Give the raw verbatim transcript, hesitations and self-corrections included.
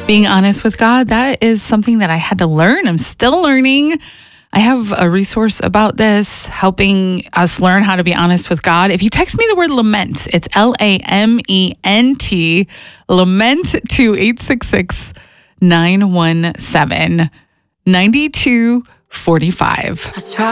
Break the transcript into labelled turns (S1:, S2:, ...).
S1: Being honest with God, that is something that I had to learn. I'm still learning. I have a resource about this, helping us learn how to be honest with God. If you text me the word lament, it's L A M E N T, lament to eight six six, nine one seven, nine two four five.